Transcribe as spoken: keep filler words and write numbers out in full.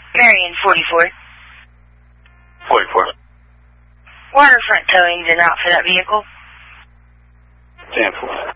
Marion, forty-four. forty-four. Waterfront towing is not for that vehicle. ten four.